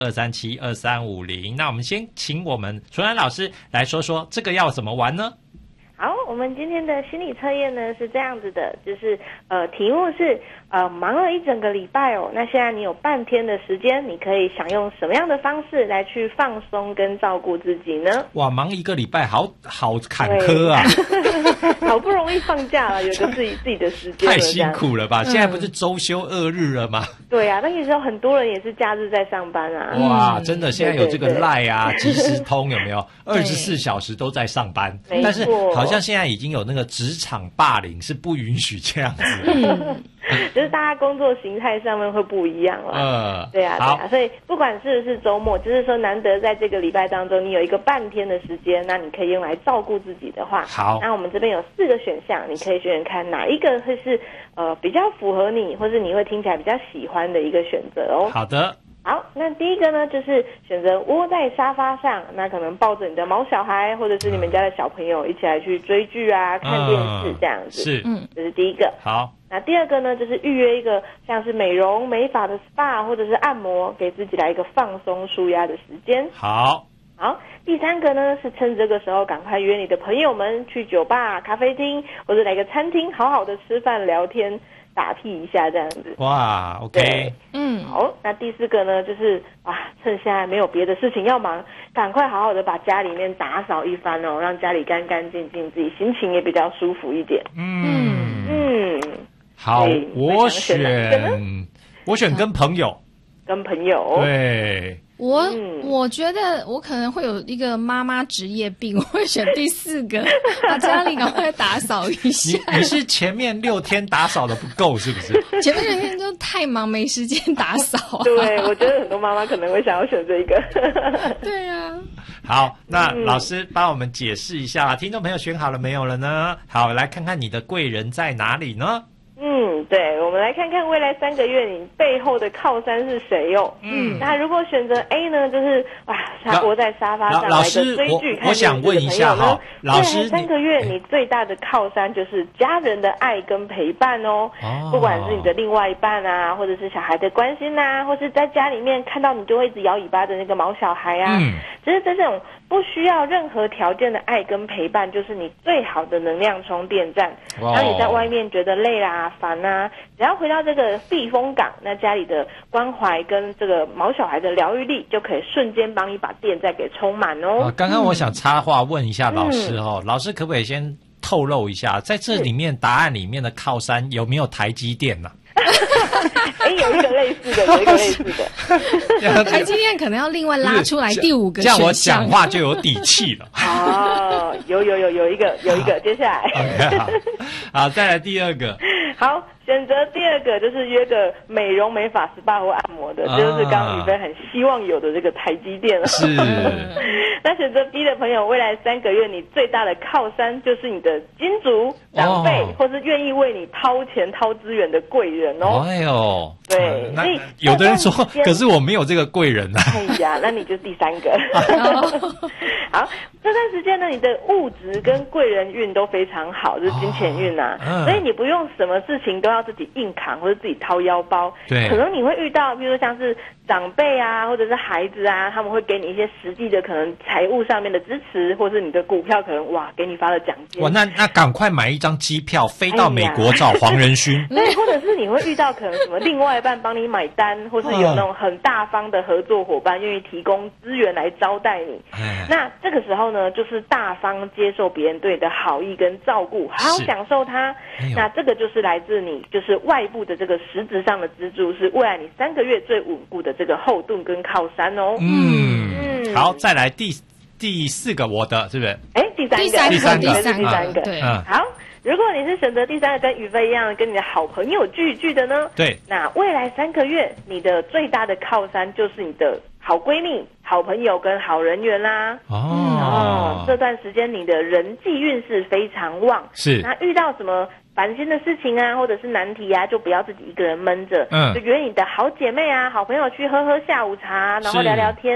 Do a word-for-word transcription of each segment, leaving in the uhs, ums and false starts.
二三七二三五零。那我们先请我们纯然老师来说说这个要怎么玩呢？ 好，我们今天的心理测验呢是这样子的，就是呃题目是呃忙了一整个礼拜哦，那现在你有半天的时间，你可以想用什么样的方式来去放松跟照顾自己呢？ 哇，忙一个礼拜，好好坎坷啊！ 好不容易放假了，有个自己自己的时间了， 太辛苦了吧？现在不是周休二日了吗？ 对啊，那有时候很多人也是假日在上班啊。 哇，真的，现在有这个 LINE 啊、即时通有没有？二十四小时都在上班，但是好像现在已经有那个职场霸凌是不允许这样子的。 就是大家工作形态上面会不一样了， 呃， 对啊，对啊，所以不管是不是周末，就是说难得在这个礼拜当中，你有一个半天的时间，那你可以用来照顾自己的话， 好， 那我们这边有四个选项，你可以选选看哪一个会是呃比较符合你，或是你会听起来比较喜欢的一个选择哦。 好的。 好，那第一个呢，就是选择窝在沙发上，那可能抱着你的毛小孩，或者是你们家的小朋友一起来去追剧啊、看电视这样子。 是， 嗯，这是第一个。 好， 那第二个呢，就是预约一个像是美容美发的 S P A 或者是按摩，给自己来一个放松舒压的时间。 好， 好，第三个呢，是趁这个时候赶快约你的朋友们去酒吧、咖啡厅，或者来个餐厅，好好的吃饭聊天。打屁一下这样子， 哇 ，OK， 嗯，好，那第四个呢，就是啊，趁现在没有别的事情要忙，赶快好好的把家里面打扫一番哦，让家里干干净净，自己心情也比较舒服一点。 嗯嗯， 好，我选我选跟朋友， 跟朋友， 对。 我、嗯、我觉得我可能会有一个妈妈职业病，我会选第四个，把家里赶快打扫一下。 你你是前面六天打扫的不够是不是？ 前面六天都太忙没时间打扫、啊。 对，我觉得很多妈妈可能会想要选这一个。 对啊。 好，那老师帮我们解释一下，听众朋友选好了没有了呢？好，来看看你的贵人在哪里呢？ 嗯，对，我们来看看未来三个月你背后的靠山是谁哟、哦。嗯，那如果选择 A 呢，就是哇，他窝在沙发上来个追剧看电视的朋友呢， 老师， 未来三个月你最大的靠山就是家人的爱跟陪伴哦。哦，不管是你的另外一半啊，或者是小孩的关心啊，或是在家里面看到你就会一直摇尾巴的那个毛小孩啊，嗯，就是在这种不需要任何条件的爱跟陪伴，就是你最好的能量充电站。当你在外面觉得累啦、烦啊，只要回到这个避风港，那家里的关怀跟这个毛小孩的疗愈力，就可以瞬间帮你把电再给充满哦。 啊，刚刚我想插话问一下老师哦，嗯、老师可不可以先透露一下，在这里面答案里面的靠山有没有台积电呢、啊？ 哎，有一个类似的，有一个类似的。 台积电可能要另外拉出来第五个选项， 这样我讲话就有底气了。 哦，有有有有一个有一个，接下来， okay, 好, 好，再来第二个。 好，选择第二个就是约个美容美发 S P A 或按摩的，啊、就是刚刚宇飞很希望有的这个台积电了。 是。 那选择 B 的朋友，未来三个月你最大的靠山就是你的金主长辈，哦、或是愿意为你掏钱掏资源的贵人哦。 哎呦， 对， 那有的人说，可是我没有这个贵人啊。 哎呀，那你就第三个。好，这段时间呢，你的物质跟贵人运都非常好，就是金钱运啊、哦嗯，所以你不用什么事情都要自己硬扛或者自己掏腰包。 对， 可能你会遇到，比如说像是长辈啊，或者是孩子啊，他们会给你一些实际的可能财务上面的支持，或是你的股票可能哇给你发了奖金。 哇，那那赶快买一张机票飞到美国找黄仁勋。 对、哎，或者是你会遇到可能什么另外一半帮你买单，或是有那种很大方的合作伙伴愿意提供资源来招待你。哎、那这个时候呢，就是大方接受别人对你的好意跟照顾，好好享受它。哎、那这个就是来自你就是外部的这个实质上的支柱，是未来你三个月最稳固的这个后盾跟靠山哦。 嗯，嗯好，再来第第四个我的是不是？ 哎，第三个， 第三个， 第三个，第三个， 对， 嗯，好。如果你是选择第三个跟宇飞一样跟你的好朋友聚一聚的呢？ 对， 那未来三个月你的最大的靠山就是你的好闺蜜、好朋友跟好人缘啦。哦，哦这段时间你的人际运势非常旺， 是。 那遇到什么烦心的事情啊，或者是难题啊，就不要自己一个人闷着，嗯，就约你的好姐妹啊、好朋友去喝喝下午茶，然后聊聊天。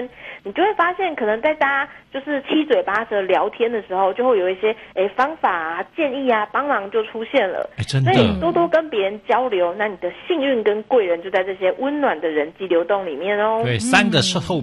你就会发现，可能在大家就是七嘴八舌聊天的时候，就会有一些诶方法啊、建议啊、帮忙就出现了。 真的， 所以多多跟别人交流，那你的幸运跟贵人就在这些温暖的人际流动里面哦。 对，三个臭